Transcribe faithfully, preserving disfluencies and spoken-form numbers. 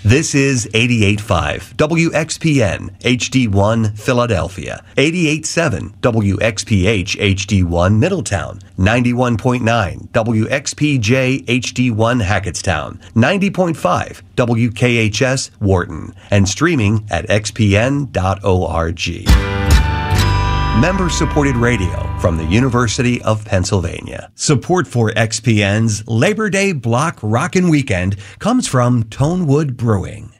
This is eighty-eight point five W X P N H D one Philadelphia, eighty-eight point seven W X P H H D one Middletown, ninety-one point nine W X P J H D one Hackettstown, ninety point five W K H S Wharton, and streaming at x p n dot org. Member-supported radio from the University of Pennsylvania. Support for X P N's Labor Day Block Rockin' Weekend comes from Tonewood Brewing.